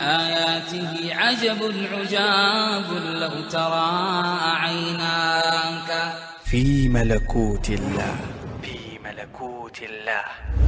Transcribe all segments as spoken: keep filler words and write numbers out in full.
آياته عجب عجاب لو ترى عيناك. في ملكوت الله. في ملكوت الله،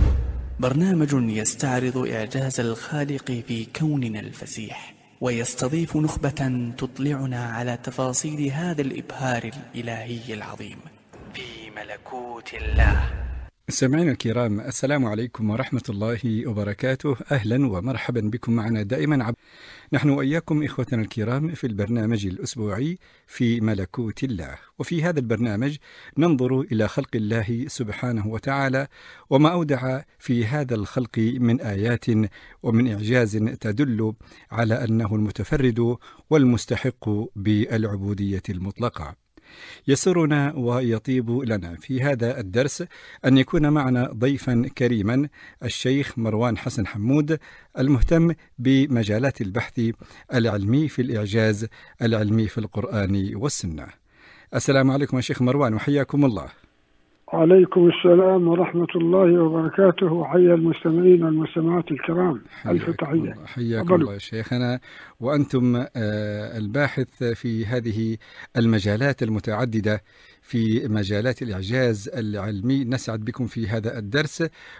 برنامج يستعرض إعجاز الخالق في كوننا الفسيح، ويستضيف نخبة تطلعنا على تفاصيل هذا الإبهار الإلهي العظيم. في ملكوت الله. مستمعينا الكرام، السلام عليكم ورحمة الله وبركاته. أهلا ومرحبا بكم معنا دائما عب... نحن وإياكم إخوتنا الكرام في البرنامج الأسبوعي في ملكوت الله. وفي هذا البرنامج ننظر إلى خلق الله سبحانه وتعالى وما أودع في هذا الخلق من آيات ومن إعجاز تدل على أنه المتفرد والمستحق بالعبودية المطلقة. يسرنا ويطيب لنا في هذا الدرس أن يكون معنا ضيفا كريما الشيخ مروان حسن حمود، المهتم بمجالات البحث العلمي في الإعجاز العلمي في القرآن والسنة. السلام عليكم يا شيخ مروان، وحياكم الله. وعليكم السلام ورحمة الله وبركاته، وحيا المستمعين والمستمعات الكرام. ألف تحية. حياكم الله يا شيخنا، وأنتم الباحث في هذه المجالات المتعددة في مجالات الإعجاز العلمي. نسعد بكم في هذا الدرس،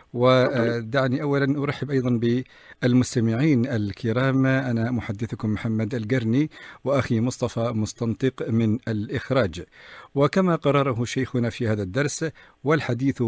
ودعني أولا أرحب أيضا بالمستمعين الكرام. أنا محدثكم محمد القرني، وأخي مصطفى مستنطق من الإخراج. وكما قرره شيخنا في هذا الدرس، والحديث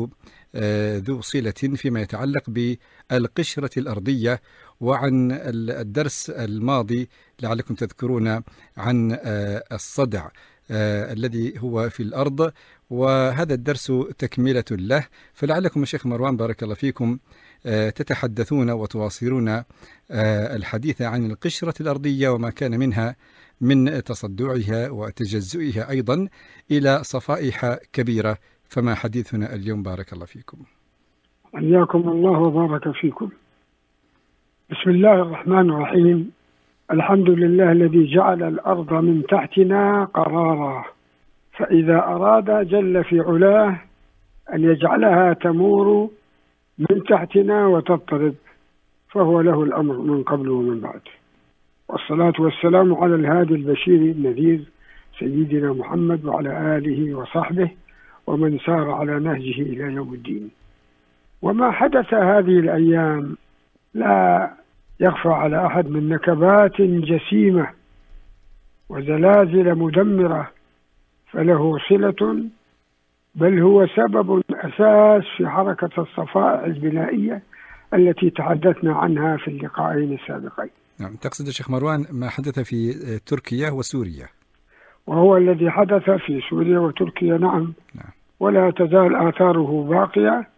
ذو صلة فيما يتعلق بالقشرة الأرضية. وعن الدرس الماضي لعلكم تذكرون عن الصدع الذي هو في الأرض، وهذا الدرس تكملة له. فلعلكم الشيخ مروان بارك الله فيكم تتحدثون وتواصلون الحديث عن القشرة الأرضية وما كان منها من تصدعها وتجزئها أيضا إلى صفائح كبيرة. فما حديثنا اليوم بارك الله فيكم؟ حياكم الله وبارك فيكم. بسم الله الرحمن الرحيم. الحمد لله الذي جعل الأرض من تحتنا قرارا، فإذا أراد جل في علاه أن يجعلها تمور من تحتنا وتضطرب، فهو له الأمر من قبل ومن بعد. والصلاة والسلام على الهادي البشير النذير سيدنا محمد وعلى آله وصحبه ومن سار على نهجه إلى يوم الدين. وما حدث هذه الأيام لا يخفى على أحد من نكبات جسيمة وزلازل مدمرة، فله صلة، بل هو سبب أساس في حركة الصفائح البنائية التي تحدثنا عنها في اللقاءين السابقين. نعم، تقصد الشيخ مروان ما حدث في تركيا وسوريا؟ وهو الذي حدث في سوريا وتركيا. نعم. نعم. ولا تزال آثاره باقية،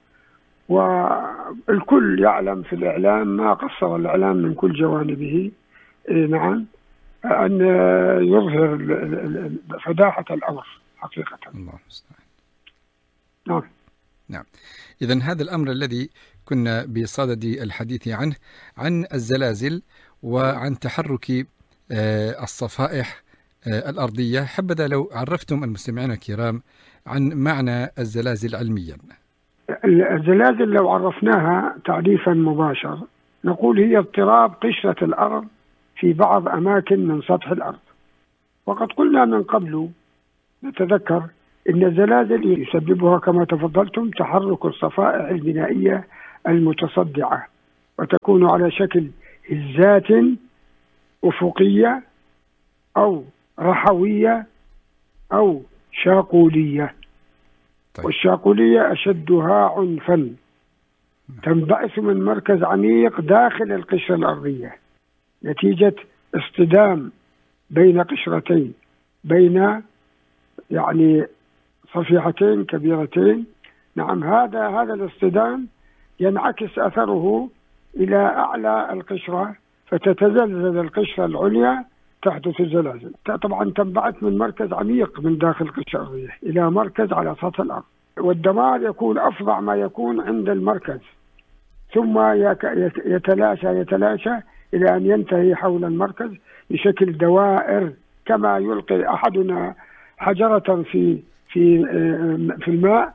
والكل يعلم في الإعلام ما قصر الإعلام من كل جوانبه نعم أن يظهر فداحة الأمر حقيقة. الله المستعان. نعم. نعم. إذن هذا الأمر الذي كنا بصدد الحديث عنه، عن الزلازل وعن تحرك الصفائح الأرضية، حبذا لو عرفتم المستمعين الكرام عن معنى الزلازل علميا. الزلازل لو عرفناها تعريفا مباشر نقول هي اضطراب قشرة الأرض في بعض أماكن من سطح الأرض. وقد قلنا من قبل نتذكر أن الزلازل يسببها كما تفضلتم تحرك الصفائح البنائية المتصدعة، وتكون على شكل هزات أفقية أو رحوية أو شاقولية. طيب. والشاقولية أشدها عنفا، تنبعث من مركز عميق داخل القشرة الأرضية نتيجة اصطدام بين قشرتين، بين يعني صفيحتين كبيرتين. نعم، هذا هذا الاصطدام ينعكس أثره إلى أعلى القشرة، فتتزلزل القشرة العليا، تحدث الزلازل. طبعا تنبعث من مركز عميق من داخل القشرة الأرضية إلى مركز على سطح الأرض، والدمار يكون أفظع ما يكون عند المركز، ثم يتلاشى يتلاشى إلى أن ينتهي حول المركز بشكل دوائر، كما يلقي أحدنا حجرة في في في الماء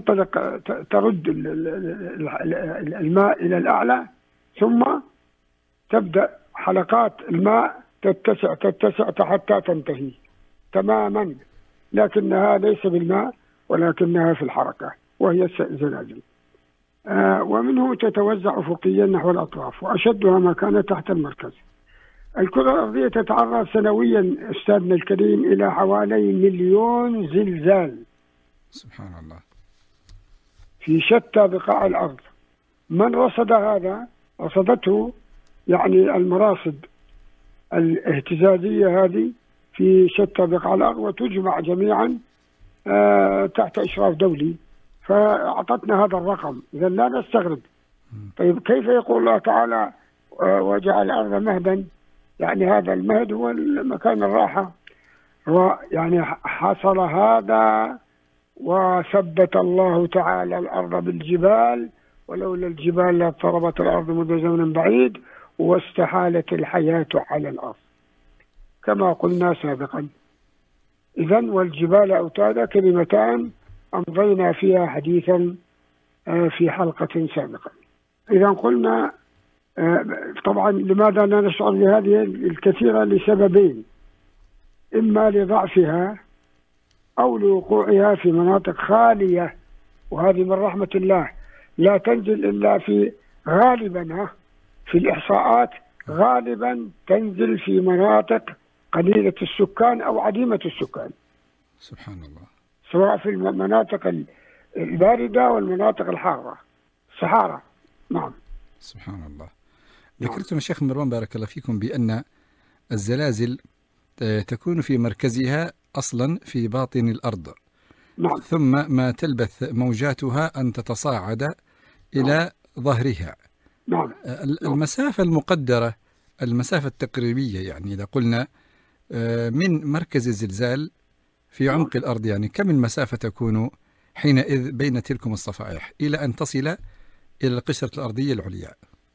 فتنطلق ترد الماء إلى الأعلى، ثم تبدأ حلقات الماء تتسع تتسع حتى تنتهي تماما، لكنها ليس بالماء ولكنها في الحركة وهي الزلازل. آه ومنه تتوزع أفقيا نحو الأطراف، وأشدها مكانة تحت المركز. الكرة الأرضية تتعرض سنويا أستاذنا الكريم إلى حوالي مليون زلزال سبحان الله في شتى بقاع الأرض. من رصد هذا؟ رصدته يعني المراصد الاهتزازية هذه في شتى بقاع الأرض، وتجمع جميعا آه تحت إشراف دولي، فأعطتنا هذا الرقم. إذا لا نستغرب. طيب كيف يقول الله تعالى آه وجعل الأرض مهدا؟ يعني هذا المهد هو مكان الراحة، يعني حصل هذا وثبت الله تعالى الأرض بالجبال، ولولا الجبال لاضطربت الأرض منذ زمن بعيد واستحالت الحياة على الأرض كما قلنا سابقا. إذن والجبال أوتادا كلمتان أمضينا فيها حديثا في حلقة سابقة. إذا قلنا طبعا لماذا لا نشعر بهذه الكثيرة؟ لسببين: إما لضعفها أو لوقوعها في مناطق خالية، وهذه من رحمة الله، لا تنزل إلا في غالبا في الإحصاءات غالبا تنزل في مناطق قليلة السكان أو عديمة السكان سبحان الله، سواء في المناطق الباردة والمناطق الحارة الصحارى. نعم سبحان الله. ذكرتم الشيخ مروان بارك الله فيكم بأن الزلازل تكون في مركزها أصلا في باطن الأرض. نعم. ثم ما تلبث موجاتها أن تتصاعد إلى نعم. ظهرها. نعم. المسافة المقدرة، المسافة التقريبية، يعني إذا قلنا من مركز الزلزال في عمق نعم. الأرض، يعني كم المسافة تكون حينئذ بين تلكم الصفائح إلى أن تصل إلى القشرة الأرضية العليا؟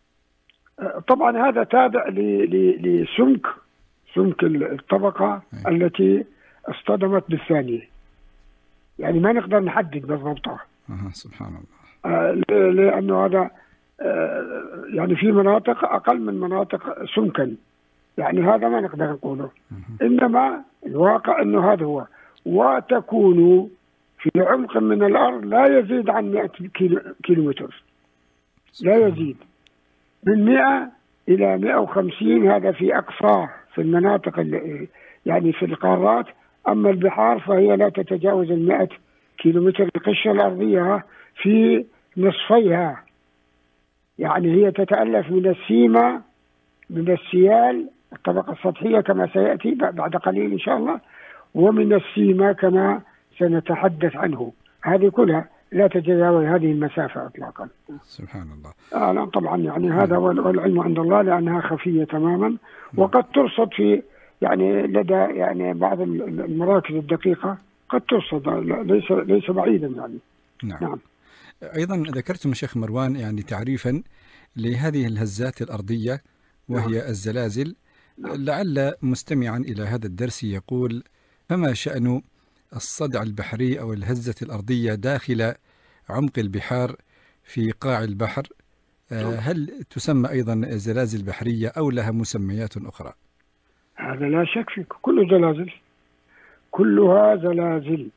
طبعا هذا تابع لسمك سمك الطبقة أي. التي اصطدمت بالثانية، يعني ما نقدر نحدد بالضبط. أه سبحان الله. آه لأنه هذا آه يعني في مناطق أقل من مناطق سمكا، يعني هذا ما نقدر نقوله. أه. إنما الواقع أنه هذا هو، وتكون في عمق من الأرض لا يزيد عن مئة كيلومتر، لا يزيد من مئة إلى مئة وخمسين، هذا في أقصاه في المناطق يعني في القارات. أما البحار فهي لا تتجاوز المئة كيلومتر. القشرة الأرضية في نصفيها، يعني هي تتألف من السيما من السيال الطبقة السطحية كما سيأتي بعد قليل إن شاء الله، ومن السيما كما سنتحدث عنه. هذه كلها لا تتجاوز هذه المسافة إطلاقا. سبحان الله. آه لا طبعا يعني هذا والعلم عند الله، لأنها خفية تماما، وقد ترصد في يعني لدى يعني بعض المراكز الدقيقة قد ترصد، ليس ليس بعيدا يعني. نعم. نعم. أيضا ذكرتم الشيخ مروان يعني تعريفا لهذه الهزات الأرضية وهي نعم. الزلازل. نعم. لعل مستمعا إلى هذا الدرس يقول: فما شأن الصدع البحري أو الهزة الأرضية داخل عمق البحار في قاع البحر؟ هل تسمى أيضا زلازل بحرية أو لها مسميات أخرى؟ هذا لا شك فيه، كل زلازل كلها زلازل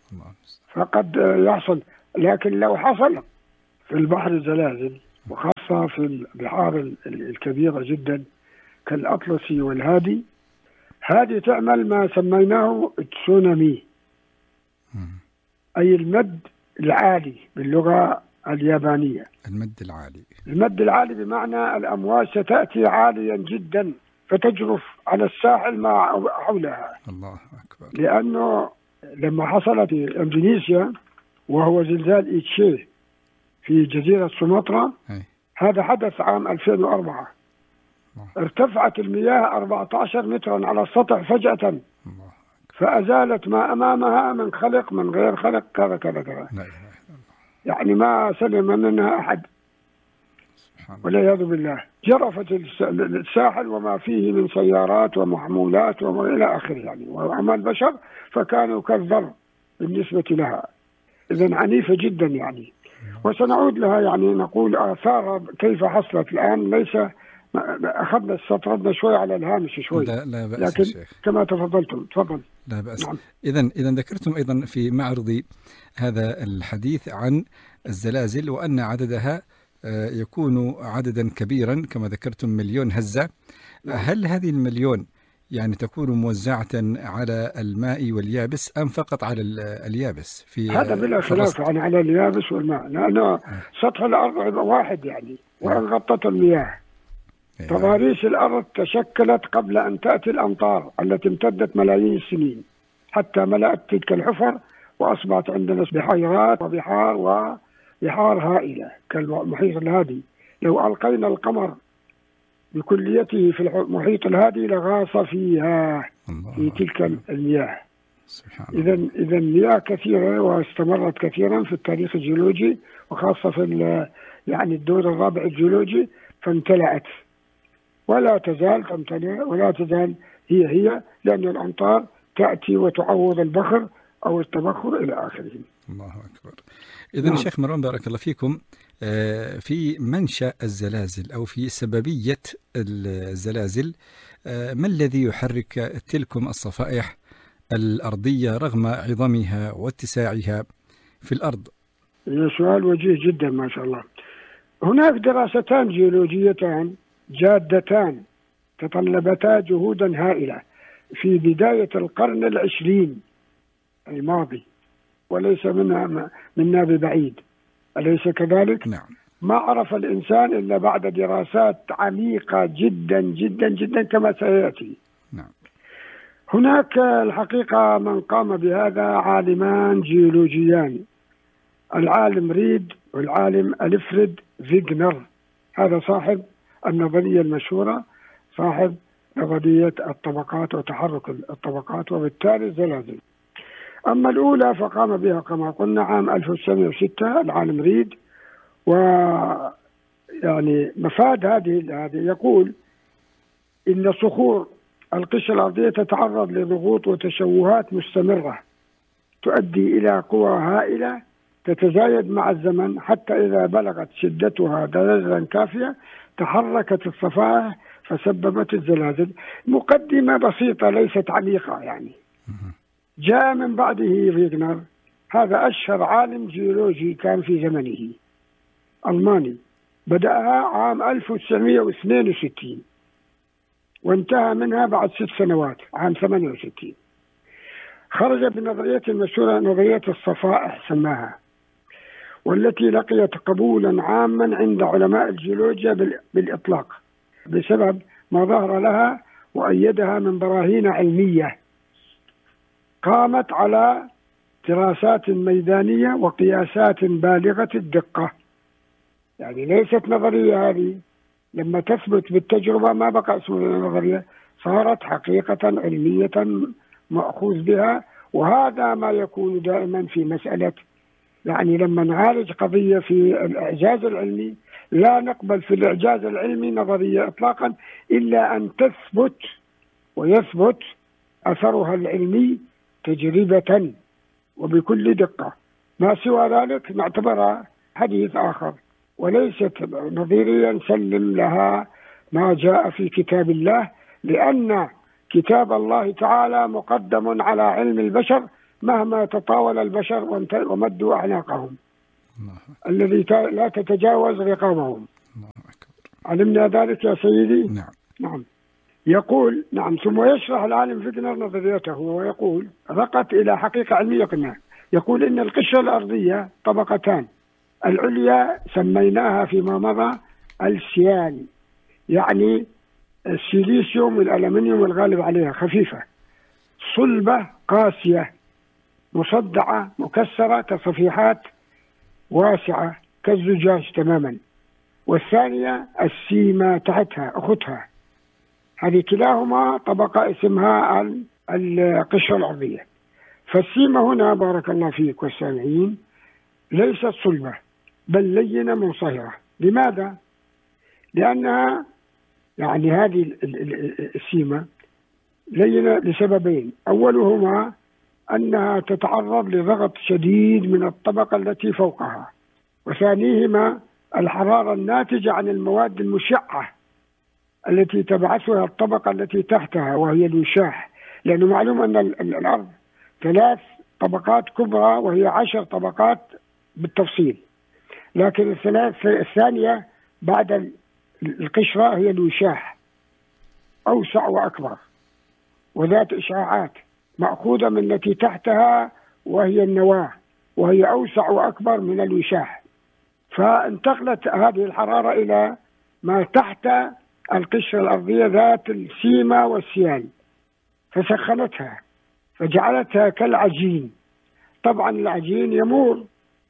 فقد يحصل. لكن لو حصل في البحر زلازل، وخاصة في البحار الكبيرة جدا كالأطلسي والهادي، هذه تعمل ما سميناه تسونامي، أي المد العالي باللغة اليابانية. المد العالي المد العالي بمعنى الأمواج ستأتي عاليا جدا فتجرف على الساحل ما حولها. الله أكبر. لأنه لما حصلت في إندونيسيا وهو زلزال إيتشي في جزيرة سومطرة، هذا حدث عام ألفين وأربعة. الله. ارتفعت المياه أربعة عشر مترا على السطح فجأة. الله. فأزالت ما أمامها من خلق من غير خلق كذا كذا كذا، يعني ما سلم منها أحد والعياذ بالله. جرفت الساحل وما فيه من سيارات ومحمولات وإلى آخره، يعني وأما البشر فكانوا كالذر بالنسبة لها. إذن عنيفة جدا يعني. وسنعود لها، يعني نقول آثارها كيف حصلت الآن، ليس أخذنا استطردنا شوي على الهامش شوي. لا, لا بأس لكن شيخ. كما تفضلتم تفضل. لا بأس. نعم. إذن إذا ذكرتم أيضا في معرض هذا الحديث عن الزلازل وأن عددها يكون عددا كبيرا كما ذكرتم مليون هزة. هل هذه المليون يعني تكون موزعة على الماء واليابس أم فقط على اليابس؟ في هذا بلا خلاف يعني على اليابس والماء، لأنه سطح الأرض واحد يعني وإن غطته المياه. تضاريس الأرض تشكلت قبل أن تأتي الأمطار التي امتدت ملايين السنين حتى ملأت تلك الحفر، وأصبحت عندنا بحيرات وبحار وبحار هائلة كالمحيط الهادي. لو ألقينا القمر بكليته في المحيط الهادي لغاص فيها في تلك المياه. إذا إذا مياه كثيرة واستمرت كثيرا في التاريخ الجيولوجي، وخاصة في يعني الدور الرابع الجيولوجي، فامتلأت ولا تزال تمتلئ ولا تزال هي هي، لأن الأمطار تأتي وتعوض البخر أو التبخر إلى آخره. الله أكبر. إذن نعم. شيخ مروان بارك الله فيكم، في منشأ الزلازل أو في سببية الزلازل، ما الذي يحرك تلكم الصفائح الأرضية رغم عظمها واتساعها في الأرض؟ سؤال وجيه جدا ما شاء الله. هناك دراستان جيولوجيتان جادتان تطلبتا جهودا هائلة في بداية القرن العشرين الماضي، وليس منها منا ببعيد، أليس كذلك؟ نعم. ما عرف الإنسان إلا بعد دراسات عميقة جدا جدا جدا كما سيأتي. نعم. هناك الحقيقة من قام بهذا عالمان جيولوجيان، العالم ريد والعالم ألفريد فيغنر، هذا صاحب النظرية المشهورة، صاحب نظرية الطبقات وتحرك الطبقات وبالتالي الزلازل. أما الأولى فقام بها كما قلنا عام ألف وتسعمائة وستة العالم ريد، ويعني مفاد هذه هذه يقول إن صخور القشرة الأرضية تتعرض لضغوط وتشوهات مستمرة تؤدي إلى قوى هائلة تتزايد مع الزمن، حتى إذا بلغت شدتها درجة كافية تحركت الصفائح فسببت الزلازل. مقدمة بسيطة ليست عميقة يعني. جاء من بعده فيغنر، هذا أشهر عالم جيولوجي كان في زمنه، ألماني، بدأها عام ألف وتسعمائة واثنين وستين وانتهى منها بعد ست سنوات عام ثمانية وستين. خرج بنظرية المشهورة نظرية الصفائح سماها، والتي لقيت قبولا عاما عند علماء الجيولوجيا بالإطلاق بسبب ما ظهر لها وأيدها من براهين علمية قامت على دراسات ميدانية وقياسات بالغة الدقة. يعني ليست نظرية هذه لما تثبت بالتجربة ما بقى اسمها نظرية، صارت حقيقة علمية مأخوذ بها. وهذا ما يكون دائما في مسألة، يعني لما نعالج قضية في الإعجاز العلمي لا نقبل في الإعجاز العلمي نظرية إطلاقا إلا أن تثبت ويثبت أثرها العلمي تجربة وبكل دقة. ما سوى ذلك نعتبرها حديث آخر وليست نظريا نسلم لها ما جاء في كتاب الله، لأن كتاب الله تعالى مقدم على علم البشر مهما تطاول البشر ومدوا أعناقهم الذي لا تتجاوز رقابهم. علمنا ذلك يا سيدي؟ نعم. نعم. يقول نعم. ثم يشرح العالم فيغنر نظريته ويقول رقت إلى حقيقة علمية قلنا. يقول إن القشرة الأرضية طبقتان، العليا سميناها فيما مضى السيان، يعني السيليسيوم والألمنيوم والغالب عليها خفيفة، صلبة قاسية مصدعة مكسرة كصفيحات واسعة كالزجاج تماما، والثانية السيمة تحتها أختها. هذه كلاهما طبقة اسمها القشرة الأرضية. فالسيمة هنا بارك الله فيك والسامعين ليست صلبة بل لينة منصهرة. لماذا؟ لأنها يعني هذه السيمة لينة لسببين، أولهما أنها تتعرض لضغط شديد من الطبقة التي فوقها، وثانيهما الحرارة الناتجة عن المواد المشعة التي تبعثها الطبقة التي تحتها وهي الوشاح، لأنه معلوم أن الأرض ثلاث طبقات كبرى وهي عشر طبقات بالتفصيل، لكن الثلاث الثانية بعد القشرة هي الوشاح، أوسع وأكبر وذات إشعاعات، مأخوذة من التي تحتها وهي النواة، وهي أوسع وأكبر من الوشاح. فانتقلت هذه الحرارة إلى ما تحت القشرة الأرضية ذات السيمة والسيال، فسخنتها فجعلتها كالعجين. طبعا العجين يمور،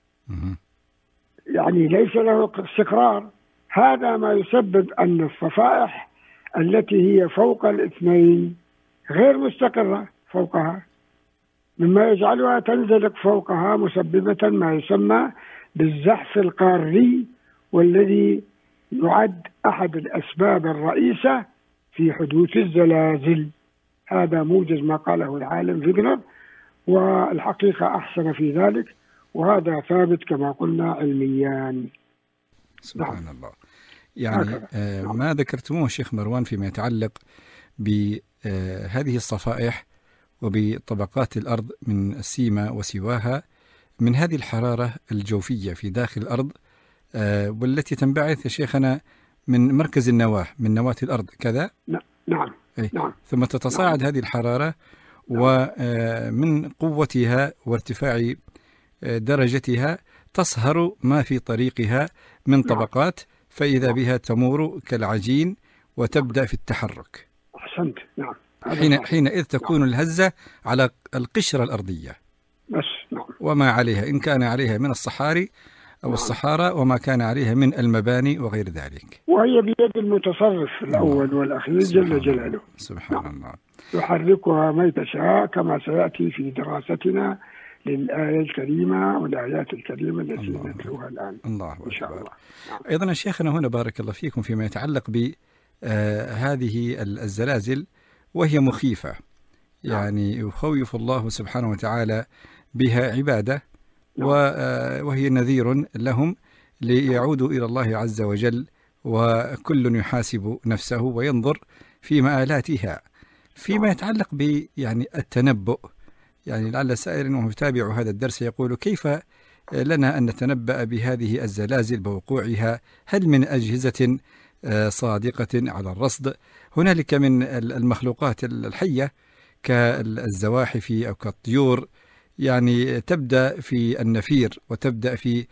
يعني ليس له استقرار. هذا ما يسبب أن الصفائح التي هي فوق الاثنين غير مستقرة فوقها، مما يجعلها تنزلق فوقها، مسببة ما يسمى بالزحف القاري، والذي يعد أحد الأسباب الرئيسة في حدوث الزلازل. هذا موجز ما قاله العالم فيغنر، والحقيقة أحسن في ذلك، وهذا ثابت كما قلنا علميا. سبحان نعم. الله. يعني آه ما ذكرتموه الشيخ مروان فيما يتعلق بهذه الصفائح وبطبقات الأرض من السيمة وسواها من هذه الحرارة الجوفية في داخل الأرض، آه والتي تنبعث يا شيخنا من مركز النواة، من نواة الأرض كذا؟ نعم. أي. نعم. ثم تتصاعد نعم. هذه الحرارة ومن قوتها وارتفاع درجتها تصهر ما في طريقها من طبقات، فإذا بها تمور كالعجين وتبدأ في التحرك. أحسنت. نعم. حين حينئذ تكون نعم. الهزة على القشرة الأرضية بس. نعم. وما عليها إن كان عليها من الصحاري أو نعم. الصحارى، وما كان عليها من المباني وغير ذلك، وهي بيد المتصرف الأول والأخير جل جلاله. سبحان نعم. الله. يحركها ما يشاء، كما سيأتي في دراستنا للآية الكريمة والآيات الكريمة التي نتلوها الآن الله إن شاء الله. نعم. أيضا شيخنا هنا بارك الله فيكم فيما يتعلق بهذه الزلازل وهي مخيفة، يعني يخوف الله سبحانه وتعالى بها عباده، وهي نذير لهم ليعودوا إلى الله عز وجل، وكل يحاسب نفسه وينظر في مآلاتها. فيما يتعلق ب يعني التنبؤ، يعني لعل سائر وهو يتابع هذا الدرس يقول كيف لنا أن نتنبأ بهذه الزلازل بوقوعها؟ هل من أجهزة صادقة على الرصد؟ هنالك من المخلوقات الحية كالزواحف أو كالطيور، يعني تبدأ في النفير وتبدأ في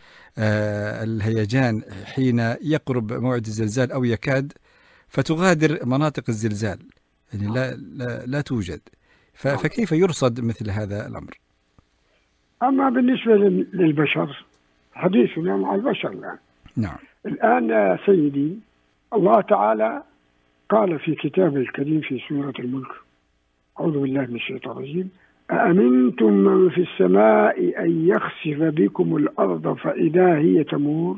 الهيجان حين يقرب موعد الزلزال أو يكاد، فتغادر مناطق الزلزال، يعني لا, لا, لا توجد. فكيف يرصد مثل هذا الأمر؟ أما بالنسبة للبشر، حديثنا مع البشر الآن. نعم. الآن يا سيدي، الله تعالى قال في كتابه الكريم في سورة الملك: أعوذ بالله من الشيطان الرجيم: أأمنتم من في السماء أن يخسف بكم الأرض فإذا هي تمور.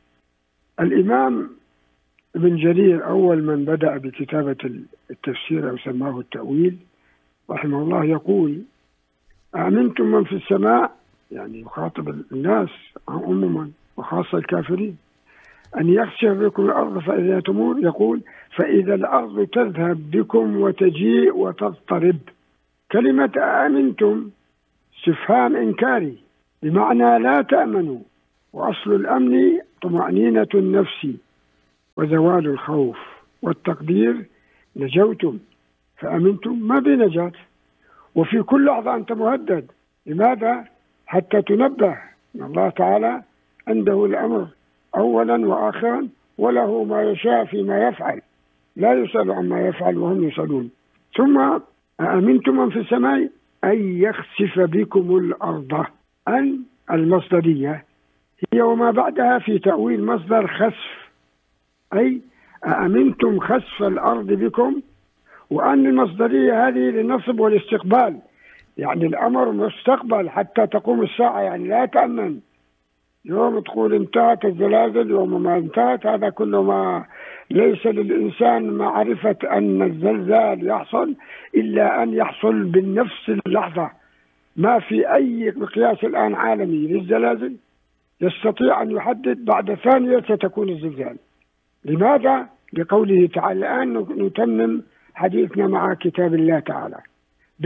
الإمام ابن جرير أول من بدأ بكتابة التفسير أو سماه التأويل رحمه الله يقول: أأمنتم من في السماء، يعني يخاطب الناس عموما وخاصة الكافرين، أن يخسف بكم الأرض فإذا تمور. يقول: فإذا الأرض تذهب بكم وتجيء وتضطرب. كلمة أأمنتم استفهام إنكاري بمعنى لا تأمنوا، وأصل الأمن طمأنينة النفس وزوال الخوف، والتقدير نجوتم، فأمنتم ما بنجاة، وفي كل لحظة أنت مهدد. لماذا؟ حتى تنبه أن الله تعالى عنده الأمر أولا وآخرا، وله ما يشاء فيما يفعل، لا يسأل عما يفعل وهم يسألون. ثم أأمنتم من في السماء أن يخسف بكم الأرض. أن المصدرية هي وما بعدها في تأويل مصدر خسف، أي أأمنتم خسف الأرض بكم، وأن المصدرية هذه للنصب والاستقبال، يعني الأمر مستقبل حتى تقوم الساعة، يعني لا تأمن. يوم تقول انتهت الزلازل، يوم ما انتهت، هذا كله ما ليس للإنسان معرفة أن الزلزال يحصل إلا أن يحصل بالنفس اللحظة. ما في أي مقياس الآن عالمي للزلازل يستطيع أن يحدد بعد ثانية ستكون الزلزال. لماذا؟ لقوله تعالى. الآن نتمم حديثنا مع كتاب الله تعالى.